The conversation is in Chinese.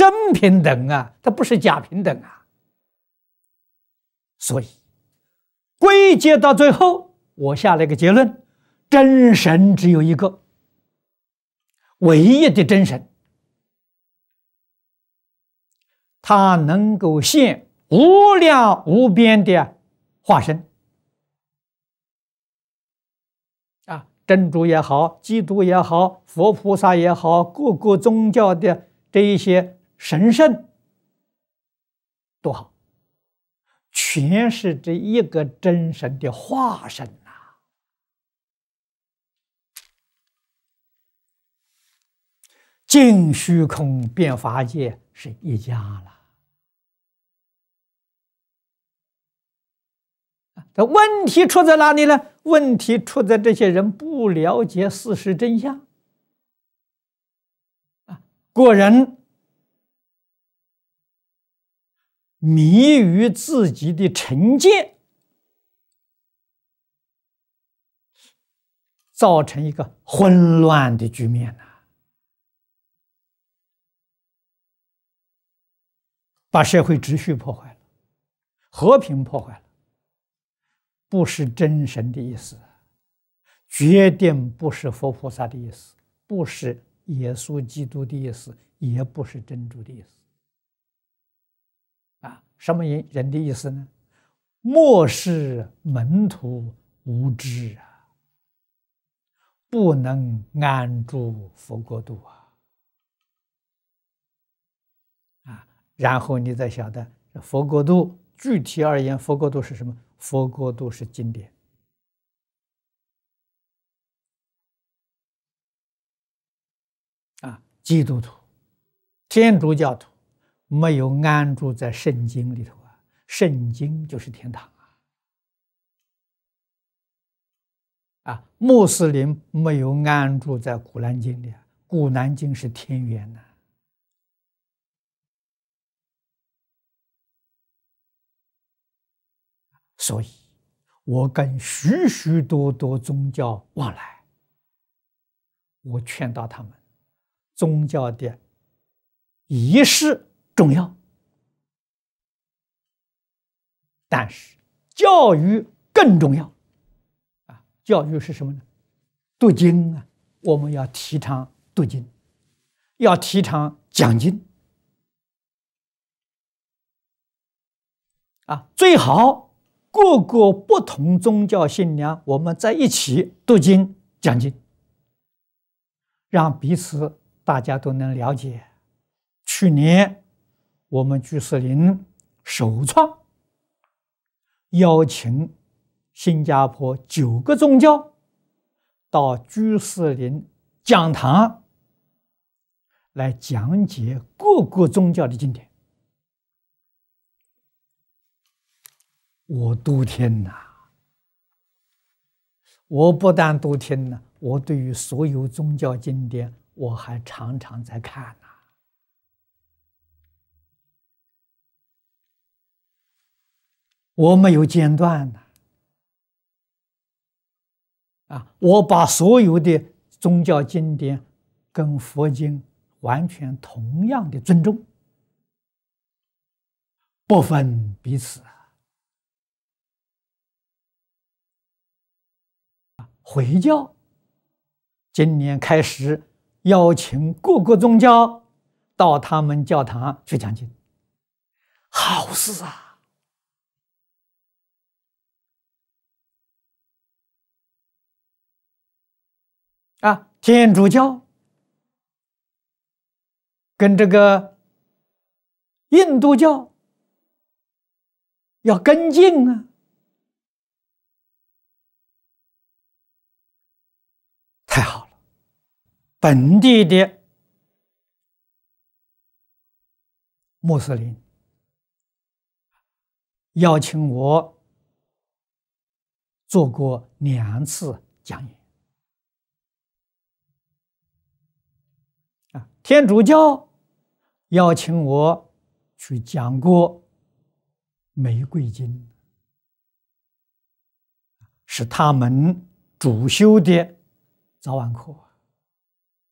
真平等啊，它不是假平等啊。所以归结到最后，我下了一个结论：真神只有一个，唯一的真神，他能够现无量无边的化身。真主也好，基督也好，佛菩萨也好，各个宗教的这一些神圣都好，全是这一个真神的化身呐。尽虚空遍法界是一家了。这问题出在哪里呢？问题出在这些人不了解事实真相。个人迷于自己的成见，造成一个混乱的局面呐，把社会秩序破坏了，和平破坏了。不是真神的意思，决定不是佛菩萨的意思，不是耶稣基督的意思，也不是真主的意思。什么人的意思呢？漠视门徒无知啊，不能安住佛国度啊！然后你再晓得佛国度，具体而言，佛国度是什么？佛国度是经典基督徒、天主教徒没有安住在圣经里头圣经就是天堂穆斯林没有安住在古兰经里古兰经是天园呐。所以我跟许许多多宗教往来，我劝导他们，宗教的仪式重要，但是教育更重要教育是什么呢？读经我们要提倡读经，要提倡讲经最好各个不同宗教信仰，我们在一起读经讲经，让彼此大家都能了解。去年我们居士林首创邀请新加坡9个宗教到居士林讲堂来讲解各个宗教的经典。我读听我不但读听我对于所有宗教经典我还常常在看我没有间断我把所有的宗教经典跟佛经完全同样的尊重，不分彼此回教今年开始邀请各个宗教到他们教堂去讲经，好事天主教跟这个印度教要跟进太好了，本地的穆斯林邀请我做过2次讲演天主教邀请我去讲过玫瑰经，是他们主修的早晚课